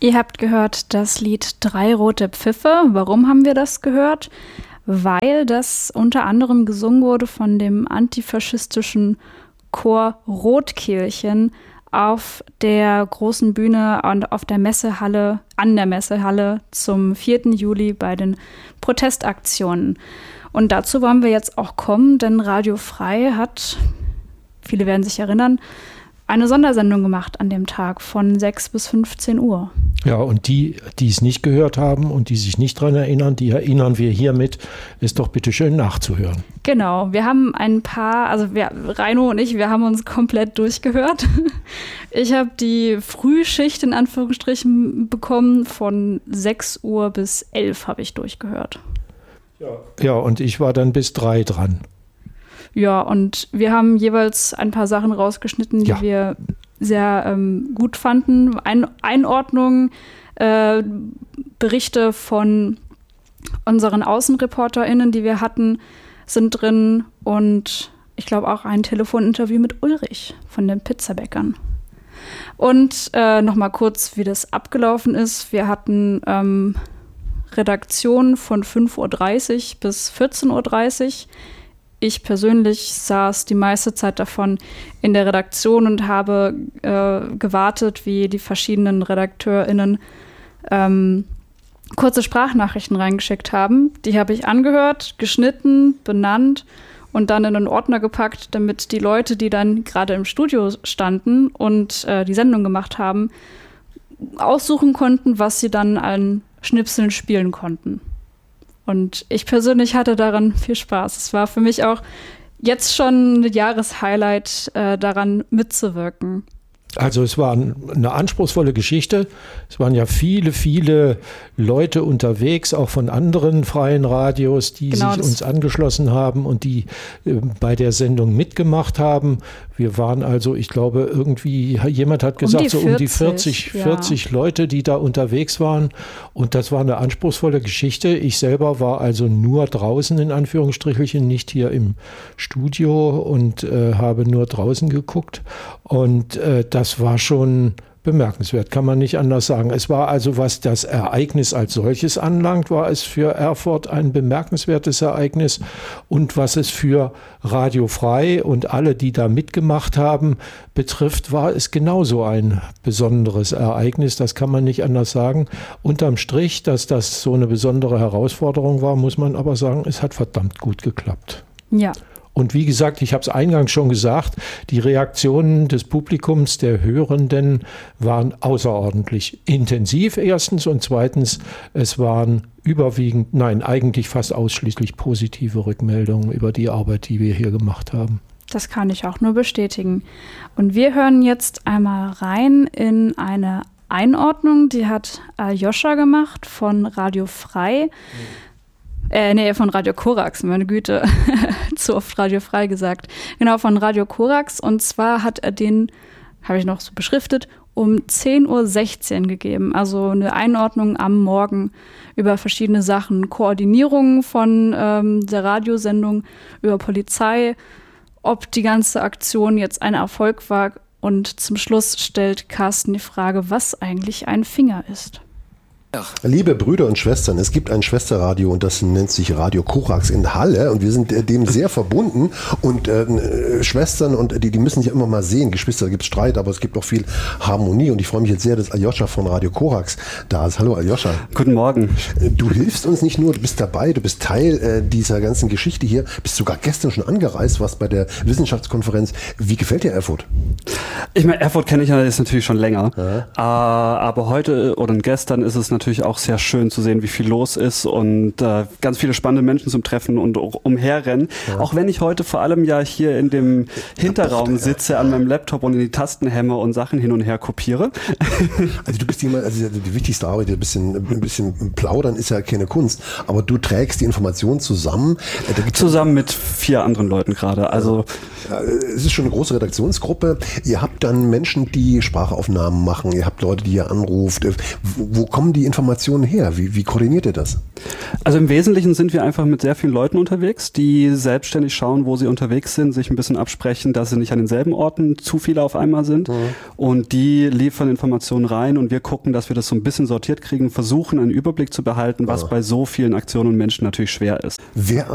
Ihr habt gehört das Lied Drei rote Pfiffe. Warum haben wir das gehört? Weil das unter anderem gesungen wurde von dem antifaschistischen Chor Rotkehlchen auf der großen Bühne und auf der Messehalle, an der Messehalle zum 4. Juli bei den Protestaktionen. Und dazu wollen wir jetzt auch kommen, denn Radio Frei hat, viele werden sich erinnern, eine Sondersendung gemacht an dem Tag von 6 bis 15 Uhr. Ja, und die es nicht gehört haben und die sich nicht daran erinnern, die erinnern wir hiermit, ist doch bitte schön nachzuhören. Genau, wir haben ein paar, Raino und ich, wir haben uns komplett durchgehört. Ich habe die Frühschicht in Anführungsstrichen bekommen, von 6 Uhr bis 11 habe ich durchgehört. Ja, und ich war dann bis 3 dran. Ja, und wir haben jeweils ein paar Sachen rausgeschnitten, die wir sehr gut fanden. Einordnungen, Berichte von unseren AußenreporterInnen, die wir hatten, sind drin. Und ich glaube auch ein Telefoninterview mit Ulrich von den Pizzabäckern. Und nochmal kurz, wie das abgelaufen ist. Wir hatten Redaktion von 5:30 Uhr bis 14:30 Uhr. Ich persönlich saß die meiste Zeit davon in der Redaktion und habe gewartet, wie die verschiedenen RedakteurInnen kurze Sprachnachrichten reingeschickt haben. Die habe ich angehört, geschnitten, benannt und dann in einen Ordner gepackt, damit die Leute, die dann gerade im Studio standen und die Sendung gemacht haben, aussuchen konnten, was sie dann an Schnipseln spielen konnten. Und ich persönlich hatte daran viel Spaß. Es war für mich auch jetzt schon ein Jahreshighlight, daran mitzuwirken. Also es war eine anspruchsvolle Geschichte. Es waren ja viele, viele Leute unterwegs, auch von anderen freien Radios, die sich uns angeschlossen haben und die bei der Sendung mitgemacht haben. Wir waren also, ich glaube, irgendwie, jemand hat gesagt, um die 40 Leute, die da unterwegs waren. Und das war eine anspruchsvolle Geschichte. Ich selber war also nur draußen, in Anführungsstrichelchen, nicht hier im Studio und habe nur draußen geguckt. Und das war schon bemerkenswert, kann man nicht anders sagen. Es war also, was das Ereignis als solches anlangt, war es für Erfurt ein bemerkenswertes Ereignis. Und was es für Radio Frei und alle, die da mitgemacht haben, betrifft, war es genauso ein besonderes Ereignis. Das kann man nicht anders sagen. Unterm Strich, dass das so eine besondere Herausforderung war, muss man aber sagen, es hat verdammt gut geklappt. Ja. Und wie gesagt, ich habe es eingangs schon gesagt, die Reaktionen des Publikums, der Hörenden, waren außerordentlich intensiv erstens und zweitens, es waren überwiegend, nein, eigentlich fast ausschließlich positive Rückmeldungen über die Arbeit, die wir hier gemacht haben. Das kann ich auch nur bestätigen. Und wir hören jetzt einmal rein in eine Einordnung, die hat Aljoscha gemacht von Radio Frei. Von Radio Korax, meine Güte, zu oft Radio Frei gesagt. Genau, von Radio Korax. Und zwar hat er den, habe ich noch so beschriftet, um 10:16 Uhr gegeben. Also eine Einordnung am Morgen über verschiedene Sachen. Koordinierung von der Radiosendung, über Polizei, ob die ganze Aktion jetzt ein Erfolg war. Und zum Schluss stellt Carsten die Frage, was eigentlich ein Finger ist. Liebe Brüder und Schwestern, es gibt ein Schwesterradio und das nennt sich Radio Korax in Halle und wir sind dem sehr verbunden und Schwestern und die müssen sich immer mal sehen, Geschwister, da gibt es Streit, aber es gibt auch viel Harmonie und ich freue mich jetzt sehr, dass Aljoscha von Radio Korax da ist. Hallo Aljoscha. Guten Morgen. Du hilfst uns nicht nur, du bist dabei, du bist Teil dieser ganzen Geschichte hier, bist sogar gestern schon angereist, warst bei der Wissenschaftskonferenz. Wie gefällt dir Erfurt? Ich meine, Erfurt kenne ich ja jetzt natürlich schon länger, aber heute oder gestern ist es natürlich auch sehr schön zu sehen, wie viel los ist und ganz viele spannende Menschen zum Treffen und umherrennen. Ja. Auch wenn ich heute vor allem ja hier in dem Hinterraum sitze an meinem Laptop und in die Tasten hämme und Sachen hin und her kopiere. Also du bist jemand, also die wichtigste Arbeit, ein bisschen plaudern ist ja keine Kunst, aber du trägst die Informationen zusammen. Zusammen mit 4 anderen Leuten gerade. Also es ist schon eine große Redaktionsgruppe. Ihr habt dann Menschen, die Sprachaufnahmen machen. Ihr habt Leute, die ihr anruft. Wo kommen die Informationen her? Wie koordiniert ihr das? Also im Wesentlichen sind wir einfach mit sehr vielen Leuten unterwegs, die selbstständig schauen, wo sie unterwegs sind, sich ein bisschen absprechen, dass sie nicht an denselben Orten zu viele auf einmal sind. Und die liefern Informationen rein und wir gucken, dass wir das so ein bisschen sortiert kriegen, versuchen einen Überblick zu behalten, was bei so vielen Aktionen und Menschen natürlich schwer ist. Wer